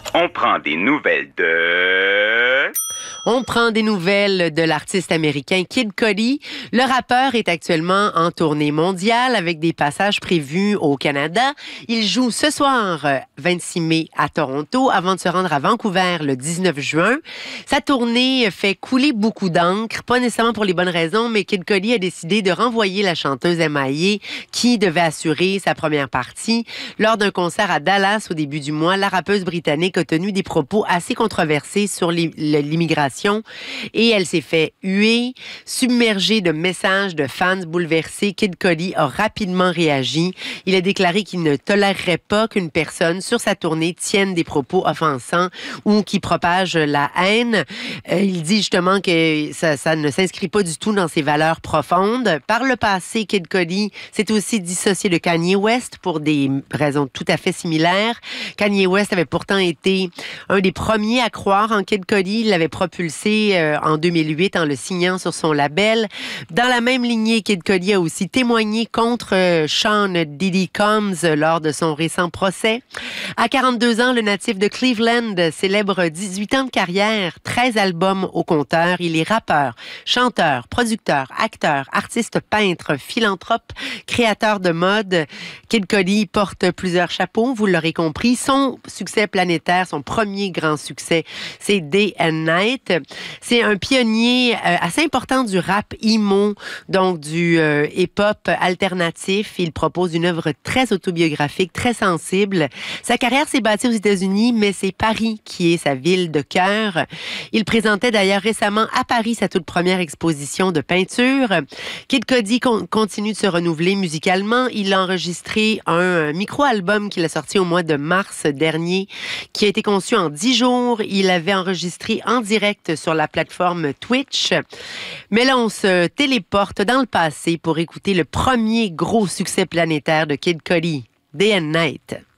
On prend des nouvelles de... On prend des nouvelles de l'artiste américain Kid Cudi. Le rappeur est actuellement en tournée mondiale avec des passages prévus au Canada. Il joue ce soir, 26 mai, à Toronto, avant de se rendre à Vancouver le 19 juin. Sa tournée fait couler beaucoup d'encre, pas nécessairement pour les bonnes raisons, mais Kid Cudi a décidé de renvoyer la chanteuse M.I.A. qui devait assurer sa première partie. Lors d'un concert à Dallas au début du mois, la rappeuse britannique a tenu des propos assez controversés sur l'immigration et elle s'est fait huer, submergée de messages de fans bouleversés. Kid Cudi a rapidement réagi. Il a déclaré qu'il ne tolérerait pas qu'une personne sur sa tournée tienne des propos offensants ou qui propage la haine. Il dit justement que ça ne s'inscrit pas du tout dans ses valeurs profondes. Par le passé, Kid Cudi s'est aussi dissocié de Kanye West pour des raisons tout à fait similaires. Kanye West avait pourtant été un des premiers à croire en Kid Cudi. Il l'avait propulsé en 2008 en le signant sur son label. Dans la même lignée, Kid Cudi a aussi témoigné contre Sean Diddy Combs lors de son récent procès. À 42 ans, le natif de Cleveland célèbre 18 ans de carrière, 13 albums au compteur. Il est rappeur, chanteur, producteur, acteur, artiste peintre, philanthrope, créateur de mode. Kid Cudi porte plusieurs chapeaux, vous l'aurez compris. Son succès planétaire, son premier grand succès, c'est Day and Night. C'est un pionnier assez important du rap emo, donc du hip-hop alternatif. Il propose une œuvre très autobiographique, très sensible. Sa carrière s'est bâtie aux États-Unis, mais c'est Paris qui est sa ville de cœur. Il présentait d'ailleurs récemment à Paris sa toute première exposition de peinture. Kid Cudi continue de se renouveler musicalement. Il a enregistré un micro-album qu'il a sorti au mois de mars dernier, qui a été conçu en 10 jours. Il avait enregistré en direct sur la plateforme Twitch. Mais là, on se téléporte dans le passé pour écouter le premier gros succès planétaire de Kid Cudi, Day and Night.